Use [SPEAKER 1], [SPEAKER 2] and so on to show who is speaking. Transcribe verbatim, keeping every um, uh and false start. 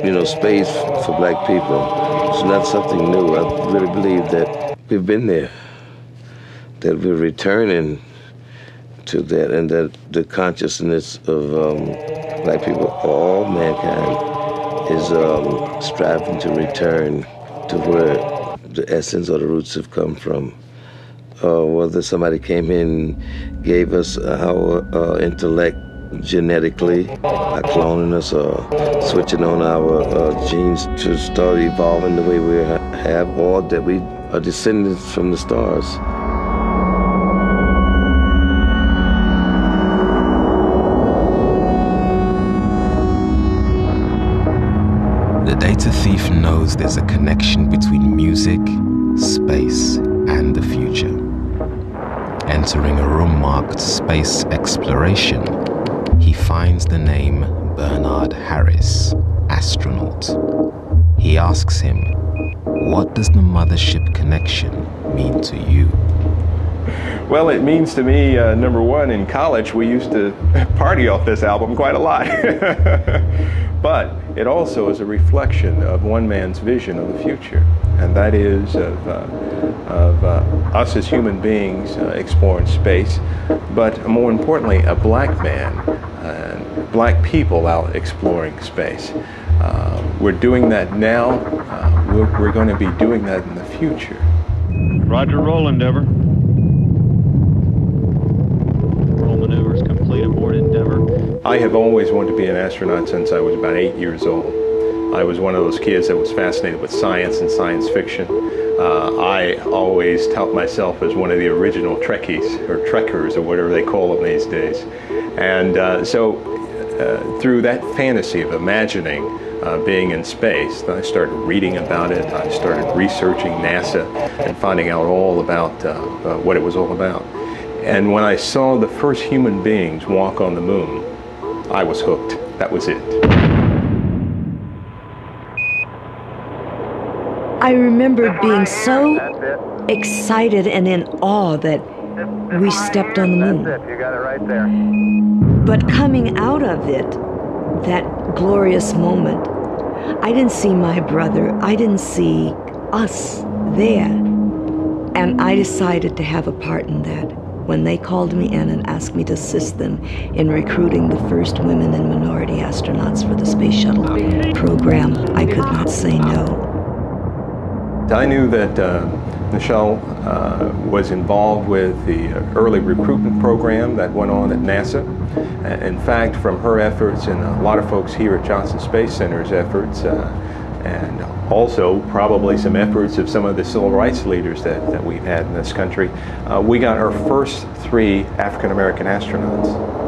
[SPEAKER 1] you know, space for black people. It's not something new. I really believe that we've been there, that we're returning to that, and that the consciousness of um, black people, all mankind, is um, striving to return to where the essence or the roots have come from. Uh, whether somebody came in and gave us our uh, intellect genetically by cloning us or switching on our uh, genes to start evolving the way we have, or that we are descendants from the stars.
[SPEAKER 2] The data thief knows there's a connection between music, space, and the future. Entering a room marked space exploration, he finds the name Bernard Harris, astronaut. He asks him, what does the mothership connection mean to you?
[SPEAKER 3] Well, it means to me, uh, number one, in college we used to party off this album quite a lot. But it also is a reflection of one man's vision of the future, and that is of, uh, of uh, us as human beings uh, exploring space, but more importantly, a black man and black people out exploring space. Uh, we're doing that now. Uh, we're, we're going to be doing that in the future.
[SPEAKER 4] Roger, roll, Endeavour. Roll maneuvers complete aboard Endeavour.
[SPEAKER 3] I have always wanted to be an astronaut since I was about eight years old. I was one of those kids that was fascinated with science and science fiction. Uh, I always tout myself as one of the original Trekkies, or Trekkers, or whatever they call them these days. And uh, so uh, through that fantasy of imagining uh, being in space, I started reading about it. I started researching NASA and finding out all about uh, uh, what it was all about. And when I saw the first human beings walk on the moon, I was hooked. That was it.
[SPEAKER 5] I remember being so excited and in awe that we stepped on the moon.
[SPEAKER 6] You got it right there.
[SPEAKER 5] But coming out of it, that glorious moment, I didn't see my brother. I didn't see us there. And I decided to have a part in that. When they called me in and asked me to assist them in recruiting the first women and minority astronauts for the Space Shuttle program, I could not say no.
[SPEAKER 3] I knew that uh, Nichelle uh, was involved with the early recruitment program that went on at NASA. In fact, from her efforts and a lot of folks here at Johnson Space Center's efforts, uh, and also probably some efforts of some of the civil rights leaders that, that we've had in this country, uh, we got our first three African American astronauts.